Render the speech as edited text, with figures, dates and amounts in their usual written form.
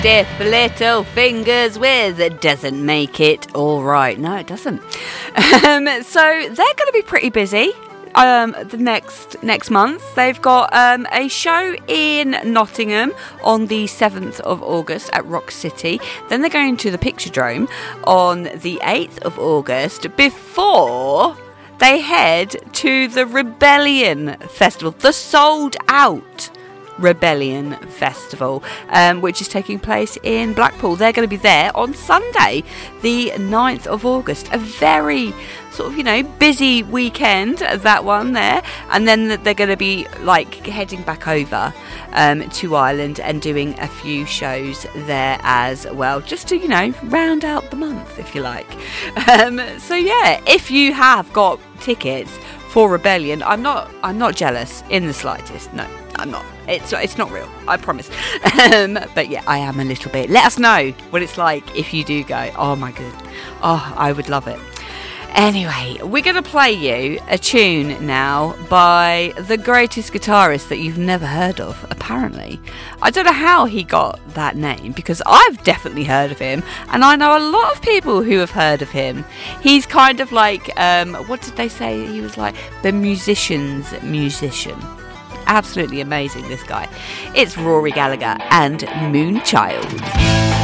stiff little fingers with doesn't make it all right. No, it doesn't. So they're going to be pretty busy. The next month they've got a show in Nottingham on the 7th of August at Rock City. Then they're going to the Picturedrome on the 8th of August before they head to the Rebellion Festival, the sold out Rebellion Festival, which is taking place in Blackpool. They're going to be there on Sunday, the 9th of August. A very sort of, busy weekend, that one there. And then they're going to be heading back over to Ireland and doing a few shows there as well, just to, round out the month, if you like. So yeah, if you have got tickets for Rebellion, I'm not jealous in the slightest. No, I'm not. It's not real, I promise. But yeah, I am a little bit. Let us know what it's like if you do go. Oh my god. Oh, I would love it. Anyway, we're going to play you a tune now by the greatest guitarist that you've never heard of, apparently. I don't know how he got that name, because I've definitely heard of him, and I know a lot of people who have heard of him. He's kind of like, what did they say? He was like the musician's musician. Absolutely amazing, this guy. It's Rory Gallagher and Moonchild.